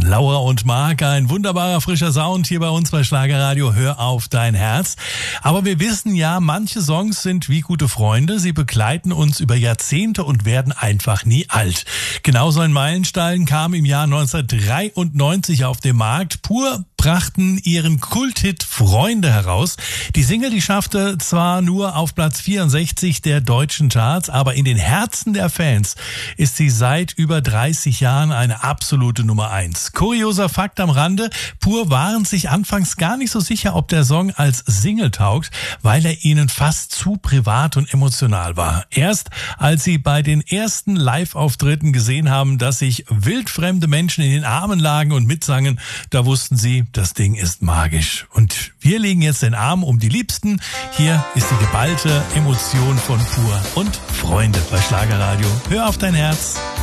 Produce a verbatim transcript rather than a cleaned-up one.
Laura und Marc, ein wunderbarer frischer Sound hier bei uns bei Schlagerradio. Hör auf dein Herz. Aber wir wissen ja, manche Songs sind wie gute Freunde. Sie begleiten uns über Jahrzehnte und werden einfach nie alt. Genauso ein Meilenstein kam im Jahr neunzehnhundertdreiundneunzig auf den Markt. Pur brachten ihren Kulthit Freunde heraus. Die Single, die schaffte zwar nur auf Platz vierundsechzig der deutschen Charts, aber in den Herzen der Fans ist sie seit über dreißig Jahren eine absolute Nummer eins. Kurioser Fakt am Rande: Pur waren sich anfangs gar nicht so sicher, ob der Song als Single taugt, weil er ihnen fast zu privat und emotional war. Erst als sie bei den ersten Live-Auftritten gesehen haben, dass sich wildfremde Menschen in den Armen lagen und mitsangen, da wussten sie, das Ding ist magisch. Und wir legen jetzt den Arm um die Liebsten. Hier ist die geballte Emotion von Pur und Freunde bei Schlagerradio. Hör auf dein Herz.